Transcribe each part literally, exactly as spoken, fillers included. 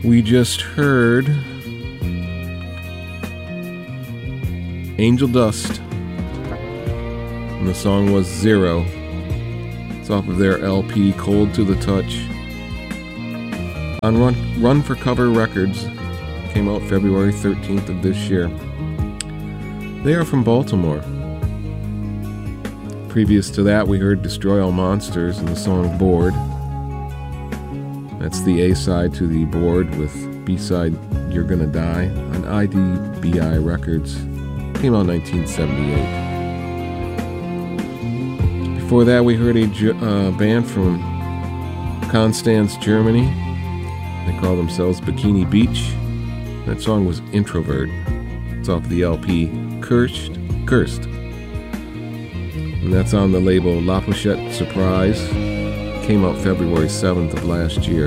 We just heard Angel Dust, and the song was Zero. It's off of their L P Cold to the Touch on Run, Run for Cover Records. Came out February thirteenth of this year. They are from Baltimore. Previous to that, we heard Destroy All Monsters and the song Bored. That's the A-side to the Bored with B-side You're Gonna Die on I D B I Records. Came out in nineteen seventy-eight. Before that, we heard a uh, band from Konstanz, Germany. They call themselves Bikini Beach. That song was Introvert. It's off the L P Cursed. Cursed. And that's on the label La Pochette Surprise. Came out February seventh of last year.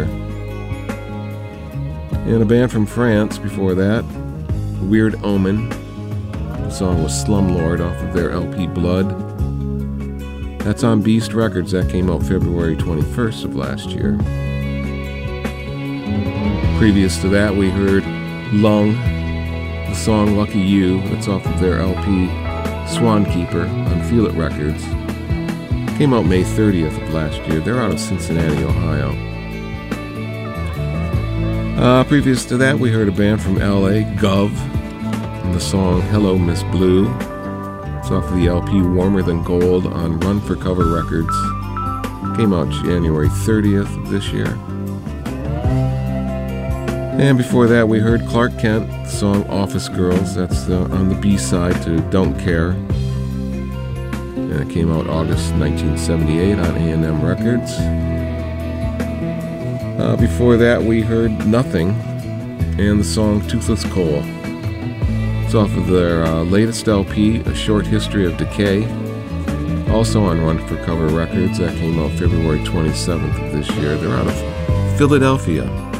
And a band from France before that, Weird Omen. The song was Slumlord off of their L P Blood. That's on Beast Records. That came out February twenty-first of last year. Previous to that, we heard Lung, the song Lucky You. That's off of their L P Swankeeper on Feel It Records. Came out May thirtieth of last year. They're out of Cincinnati, Ohio. Uh, previous to that, we heard a band from L A, Gov, and the song Hello Miss Blue. It's off of the L P Warmer Than Gold on Run for Cover Records. Came out January thirtieth of this year. And before that, we heard Clark Kent, the song Office Girls. That's uh, on the B-side to Don't Care. And it came out August nineteen seventy-eight on A and M Records. Uh, before that, we heard Nothing and the song Toothless Coal. It's off of their uh, latest L P, A Short History of Decay. Also on Run for Cover Records. That came out February twenty-seventh of this year. They're out of Philadelphia.